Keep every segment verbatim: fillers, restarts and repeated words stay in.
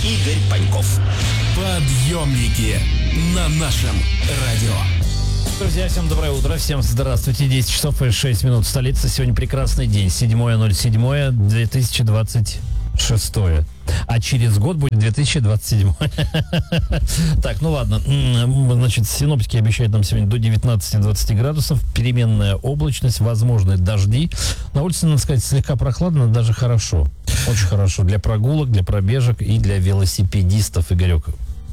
Игорь Паньков. Подъемники на нашем радио. Друзья, всем доброе утро, всем здравствуйте. десять часов и шесть минут в столице. Сегодня прекрасный день, седьмое ноль седьмое две тысячи двадцать шестое. А через год будет две тысячи двадцать седьмое. Так, ну ладно. Значит, синоптики обещают нам сегодня до девятнадцати-двадцати градусов. Переменная облачность, возможны дожди. На улице, надо сказать, слегка прохладно, даже хорошо. Очень хорошо. Для прогулок, для пробежек и для велосипедистов, Игорек.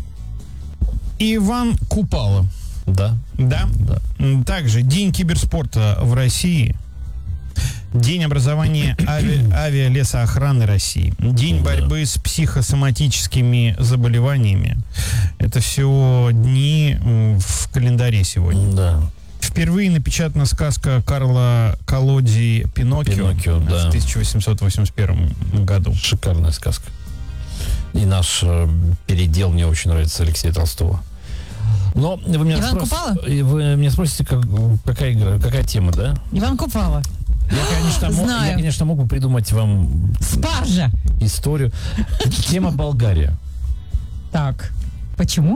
Иван Купала. Да. Да? Да. Также День киберспорта в России. День образования ави... авиалесоохраны России. День борьбы с психосоматическими заболеваниями. Это все дни в календаре сегодня. Да. Впервые напечатана сказка Карла Колоди «Пиноккио», Пиноккио, да. в тысяча восемьсот восемьдесят первом году. Шикарная сказка. И наш э, передел мне очень нравится Алексея Толстого. Но вы меня, Иван спрос... Купала? вы меня спросите, как, какая игра, какая тема, да? Иван Купала. Я, конечно, мог, я, конечно, мог бы придумать вам Спаржа. историю. Тема Болгария. Так, почему?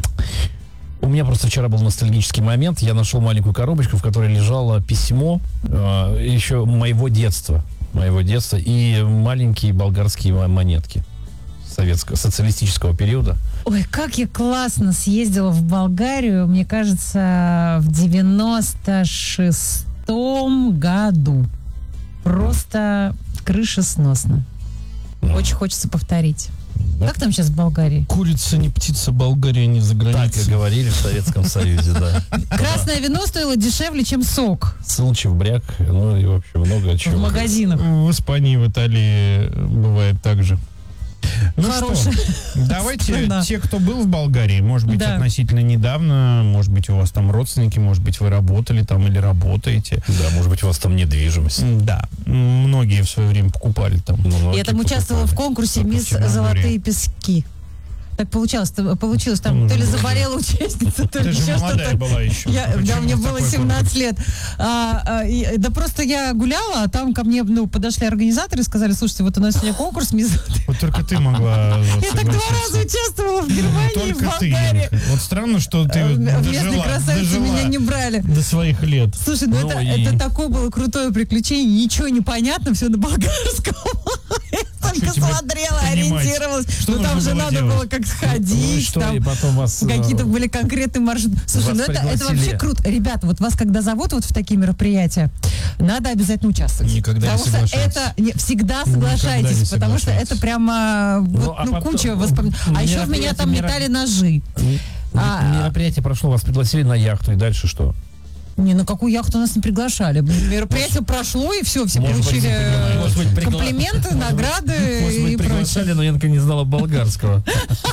У меня просто вчера был ностальгический момент. Я нашел маленькую коробочку, в которой лежало письмо э, еще моего детства. Моего детства и маленькие болгарские монетки советского, социалистического периода. Ой, как я классно съездила в Болгарию, мне кажется, в девяносто шестом году. Просто крыша сносно. Очень хочется повторить. Да? Как там сейчас в Болгарии? Курица не птица, Болгария не за Так границей. и говорили в Советском Союзе, да. Красное вино стоило дешевле, чем сок Сылчев, бряк, ну и вообще много чего. в магазинах. В Испании, в Италии бывает так же. Ну Хорошая что, давайте страна. те, кто был в Болгарии, может быть, Да. относительно недавно, может быть, у вас там родственники, может быть, вы работали там или работаете. Да, может быть, у вас там недвижимость. Да, многие в свое время покупали там. Ну, Я там участвовала в конкурсе «Мисс Золотые пески». Так получалось, получилось там, то ли заболела участница, то ли Ты же еще молодая что-то. была еще. Я, да, Почему мне было такой семнадцать лет. А, а, и, да просто я гуляла, а там ко мне ну, подошли организаторы и сказали: слушайте, вот у нас сегодня конкурс «Мисс Золотые». Вот только ты могла вот Я так два согласиться. раза участвовала в Германии, Только в ты, Болгарии. Инка. Вот странно, что ты В местной дожила, красавице дожила меня не брали. до своих лет. Слушай, ну, Ну это, и- это такое было крутое приключение, ничего не понятно, все на болгарском. Я только тебе смотрела, понимать? ориентировалась. Что Ну там нужно же было надо делать? было как сходить. Ну и что, там и потом вас... какие-то э, были конкретные маршруты. Слушай, вас ну это, это пригласили. вообще круто. Ребята, вот вас когда зовут вот в такие мероприятия, надо обязательно участвовать. Никогда не потому что соглашайтесь. это не, всегда Никогда соглашайтесь, не потому что соглашайтесь. это прямо вот, Ну, а ну, потом- куча воспоминаний. А еще в меня мероприятие- там меро- метали ножи. А- Мероприятие прошло, вас пригласили на яхту, и дальше что? Не, на какую яхту нас не приглашали. Мероприятие прошло, и все, все Может быть, получили э, может быть, пригла- комплименты, награды Может и быть, прочее. приглашали, но Янка не знала болгарского.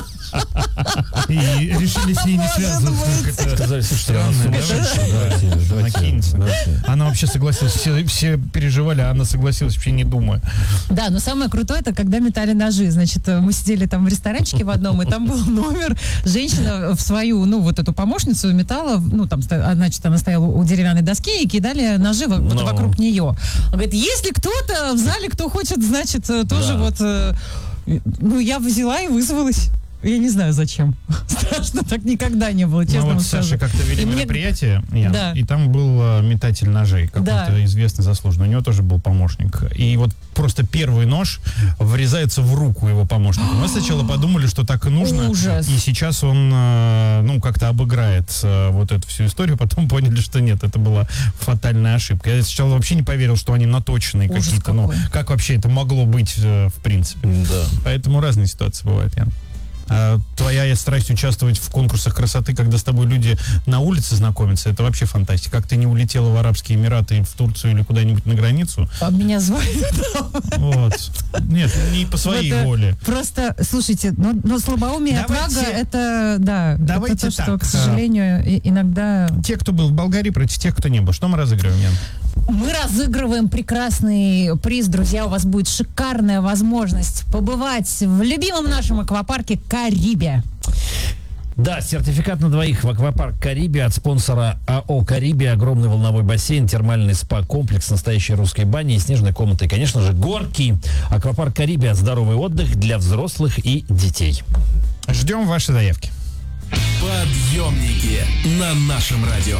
И решили с ней не Может связываться. быть. Как это Сказали, слушайте, она странно, сумасшедшая, да? давайте, давайте, Накинется. давайте. Она вообще согласилась. Все, все переживали, а она согласилась, вообще не думая. Да, но самое крутое, это когда метали ножи. Значит, мы сидели там в ресторанчике в одном, и там был номер. Женщина в свою, ну, вот эту помощницу метала, ну, там, сто- значит, она стояла у деревянной доски и кидали ножи во- вот Ну. вокруг нее. Она говорит, если кто-то в зале, кто хочет, значит, э, тоже Да. вот... э, Ну, я взяла и вызвалась. Я не знаю, зачем. Страшно, так никогда не было, честно Ну вам вот Саша скажу. как-то вели И мне- мероприятие, Ян, Да. и там был э, метатель ножей, какой-то Да. известный, заслуженный. У него тоже был помощник. И вот просто первый нож врезается в руку его помощника. Мы сначала подумали, что так и нужно. Ужас. И сейчас он, э, ну, как-то обыграет э, вот эту всю историю. Потом поняли, что нет, это была фатальная ошибка. Я сначала вообще не поверил, что они наточенные Ужас какие-то. Ну, какой. как вообще это могло быть, э, в принципе. Да. Поэтому разные ситуации бывают, Ян. А твоя страсть участвовать в конкурсах красоты, когда с тобой люди на улице знакомятся, это вообще фантастика. Как ты не улетела в Арабские Эмираты, в Турцию или куда-нибудь на границу? А меня звали. Вот. Нет, не по своей Это воле. Просто, слушайте, но, но слабоумие и Давайте- отвага, это, да, Давайте это то, что, так, к сожалению, и- иногда... Те, кто был в Болгарии, против тех, кто не был. Что мы разыгрываем, Ян? Мы разыгрываем прекрасный приз, друзья. У вас будет шикарная возможность побывать в любимом нашем аквапарке «Карибия». Да, сертификат на двоих в аквапарк «Карибия» от спонсора АО «Карибия». Огромный волновой бассейн, термальный спа-комплекс, настоящей русской бани и снежной комнаты. И, конечно же, горки. Аквапарк «Карибия» — здоровый отдых для взрослых и детей. Ждем ваши заявки. Подъемники на нашем радио.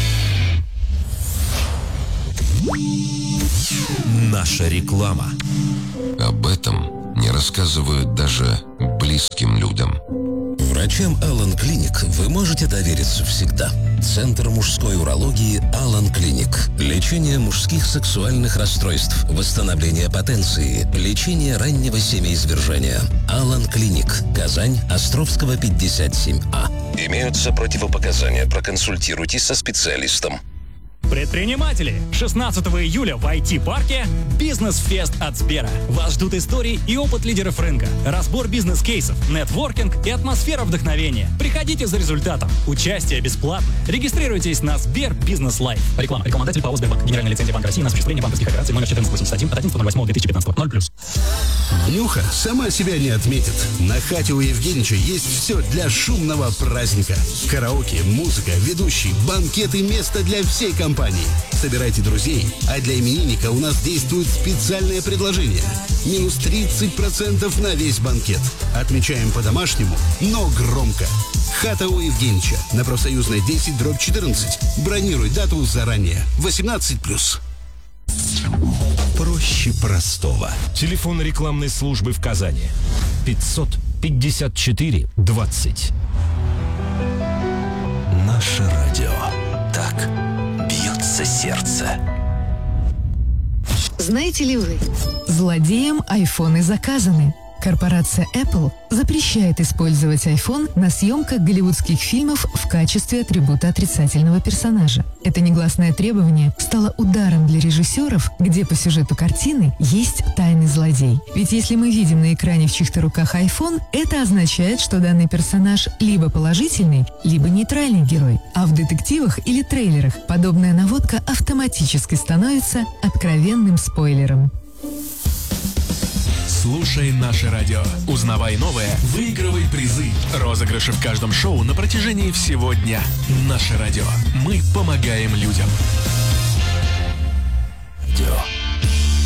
Наша реклама. Об этом не рассказывают даже близким людям. Врачам Алан Клиник вы можете довериться всегда. Центр мужской урологии Алан Клиник. Лечение мужских сексуальных расстройств, восстановление потенции, лечение раннего семяизвержения. Алан Клиник. Казань, Островского, пятьдесят семь А. Имеются противопоказания. Проконсультируйтесь со специалистом. Предприниматели! шестнадцатого июля в ай ти-парке «Бизнес-фест» от Сбера. Вас ждут истории и опыт лидеров рынка, разбор бизнес-кейсов, нетворкинг и атмосфера вдохновения. Приходите за результатом. Участие бесплатно. Регистрируйтесь на Сбер Бизнес Лайф. Реклама. Рекламодатель ПАО «Сбербанк». Генеральная лицензия Банка России на осуществление банковских операций номер четырнадцать восемьдесят один от одиннадцатого ноль восьмого две тысячи пятнадцатого. ноль плюс. Нюха сама себя не отметит. На хате у Евгеньевича есть все для шумного праздника. Караоке, музыка, ведущий, банкеты, место для всей компании. Собирайте друзей, а для именинника у нас действует специальное предложение. Минус тридцать процентов на весь банкет. Отмечаем по-домашнему, но громко. Хата у Евгеньевича на Профсоюзной десять дробь четырнадцать. Бронируй дату заранее. восемнадцать плюс. Проще простого. Телефон рекламной службы в Казани. пятьсот пятьдесят четыре двадцать. Наше радио. Так бьется сердце. Знаете ли вы, злодеям айфоны заказаны. Корпорация Apple запрещает использовать iPhone на съемках голливудских фильмов в качестве атрибута отрицательного персонажа. Это негласное требование стало ударом для режиссеров, где по сюжету картины есть тайный злодей. Ведь если мы видим на экране в чьих-то руках iPhone, это означает, что данный персонаж либо положительный, либо нейтральный герой. А в детективах или трейлерах подобная наводка автоматически становится откровенным спойлером. Слушай наше радио. Узнавай новое, выигрывай призы. Розыгрыши в каждом шоу на протяжении всего дня. Наше радио. Мы помогаем людям.